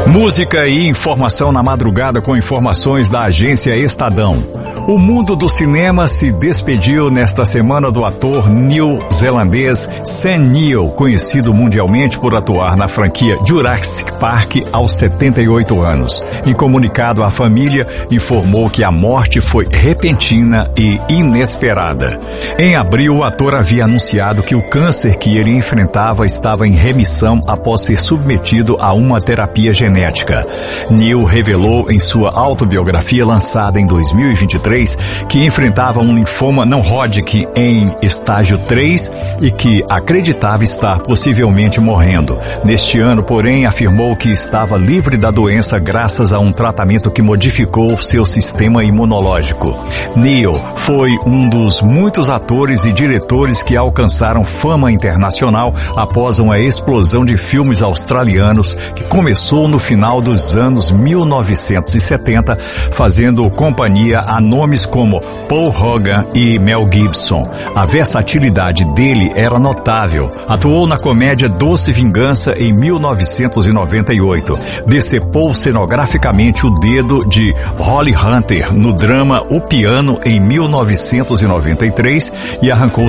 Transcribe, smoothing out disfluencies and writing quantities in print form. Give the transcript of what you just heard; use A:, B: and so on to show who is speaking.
A: Música e informação na madrugada com informações da agência Estadão. O mundo do cinema se despediu nesta semana do ator neozelandês Sam Neill, conhecido mundialmente por atuar na franquia Jurassic Park aos 78 anos. Em comunicado, a família informou que a morte foi repentina e inesperada. Em abril, o ator havia anunciado que o câncer que ele enfrentava estava em remissão após ser submetido a uma terapia genética. Neill revelou em sua autobiografia lançada em 2023 que enfrentava um linfoma não Hodgkin em estágio 3 e que acreditava estar possivelmente morrendo. Neste ano, porém, afirmou que estava livre da doença graças a um tratamento que modificou seu sistema imunológico. Neill foi um dos muitos atores e diretores que alcançaram fama internacional após uma explosão de filmes australianos que começou no final dos anos 1970, fazendo companhia a nomes como Paul Hogan e Mel Gibson. A versatilidade dele era notável. Atuou na comédia Doce Vingança em 1998. Decepou cenograficamente o dedo de Holly Hunter no drama O Piano em 1993 e arrancou